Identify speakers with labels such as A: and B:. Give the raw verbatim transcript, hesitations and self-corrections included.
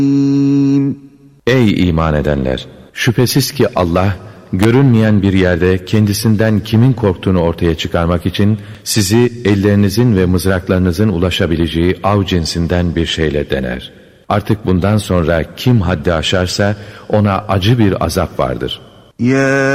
A: Ey iman edenler! Şüphesiz ki Allah, görünmeyen bir yerde kendisinden kimin korktuğunu ortaya çıkarmak için sizi ellerinizin ve mızraklarınızın ulaşabileceği av cinsinden bir şeyle dener. Artık bundan sonra kim haddi aşarsa ona acı bir azap vardır.
B: Ya